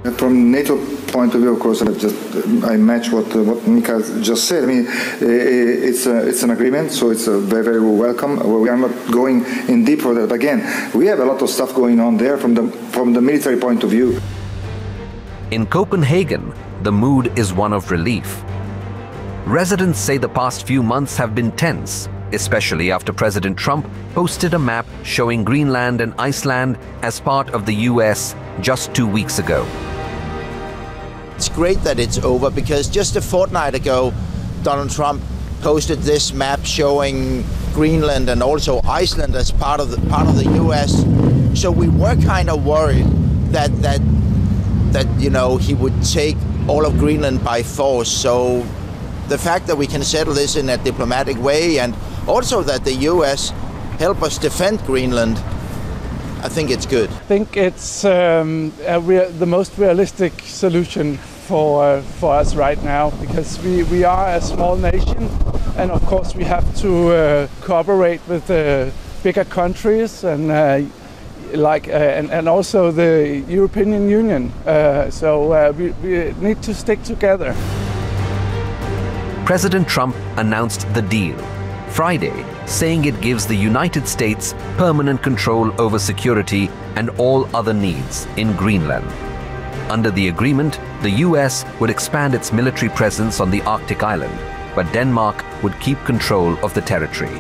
From NATO point of view, of course, I match what Mikael just said. I mean, it's an agreement, so it's very, very welcome. We are not going in deep for that. Again, we have a lot of stuff going on there from the military point of view. In Copenhagen, the mood is one of relief. Residents say the past few months have been tense, especially after President Trump posted a map showing Greenland and Iceland as part of the US just 2 weeks ago. It's great that it's over, because just a fortnight ago, Donald Trump posted this map showing Greenland and also Iceland as part of the US. So we were kind of worried that you know, he would take all of Greenland by force. So the fact that we can settle this in a diplomatic way, and also that the US help us defend Greenland, I think it's good. I think it's the most realistic solution for us right now, because we are a small nation, and of course we have to cooperate with bigger countries and and also the European Union. So we need to stick together. President Trump announced the deal Friday, saying it gives the United States permanent control over security and all other needs in Greenland. Under the agreement, the US would expand its military presence on the Arctic island, but Denmark would keep control of the territory.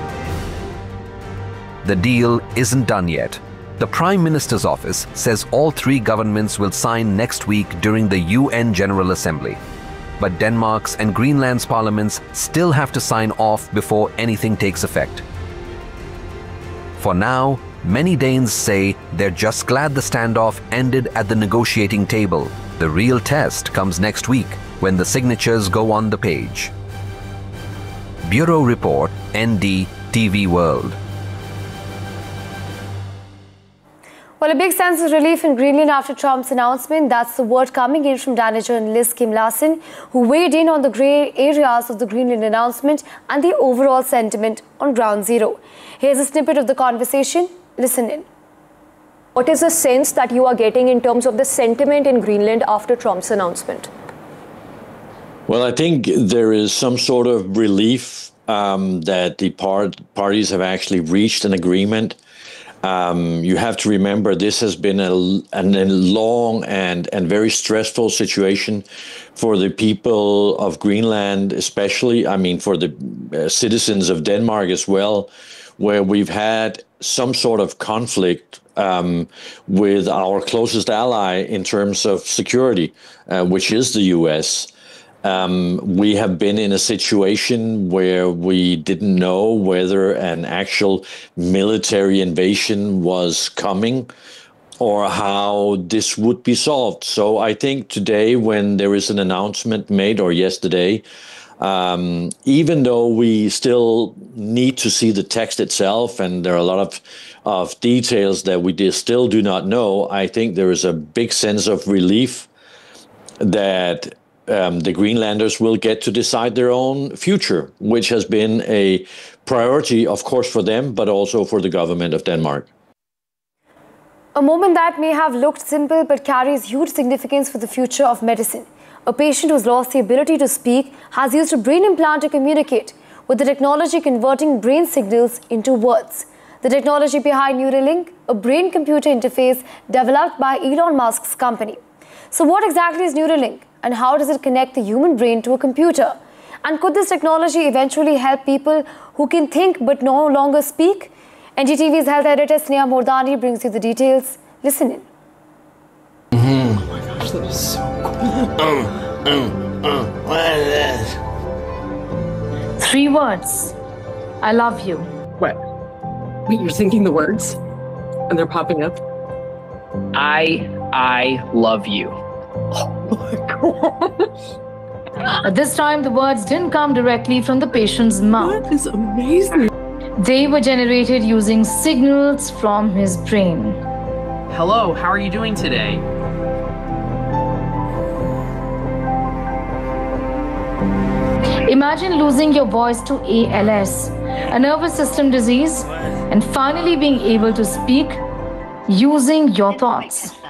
The deal isn't done yet. The Prime Minister's office says all three governments will sign next week during the UN General Assembly. But Denmark's and Greenland's parliaments still have to sign off before anything takes effect. For now, many Danes say they're just glad the standoff ended at the negotiating table. The real test comes next week when the signatures go on the page. Bureau Report, ND TV World. Well, a big sense of relief in Greenland after Trump's announcement. That's the word coming in from Danish journalist Kim Larsen, who weighed in on the grey areas of the Greenland announcement and the overall sentiment on Ground Zero. Here's a snippet of the conversation. Listen in. What is the sense that you are getting in terms of the sentiment in Greenland after Trump's announcement? Well, I think there is some sort of relief that the parties have actually reached an agreement. You have to remember this has been a long and very stressful situation for the people of Greenland, especially, I mean, for the citizens of Denmark as well, where we've had some sort of conflict with our closest ally in terms of security, which is the US. We have been in a situation where we didn't know whether an actual military invasion was coming or how this would be solved. So I think today, when there is an announcement made, or yesterday, even though we still need to see the text itself, and there are a lot of details that we still do not know, I think there is a big sense of relief that the Greenlanders will get to decide their own future, which has been a priority, of course, for them, but also for the government of Denmark. A moment that may have looked simple but carries huge significance for the future of medicine. A patient who's lost the ability to speak has used a brain implant to communicate, with the technology converting brain signals into words. The technology behind Neuralink, a brain-computer interface developed by Elon Musk's company. So what exactly is Neuralink? And how does it connect the human brain to a computer? And could this technology eventually help people who can think but no longer speak? NDTV's health editor Sneha Mordani brings you the details. Listen in. Oh my gosh, that is so cool. What is this? 3 words. I love you. What? Wait, you're thinking the words? And they're popping up? I love you. Oh my gosh. This time, the words didn't come directly from the patient's mouth. That is amazing. They were generated using signals from his brain. Hello, how are you doing today? Imagine losing your voice to ALS, a nervous system disease, and finally being able to speak using your thoughts.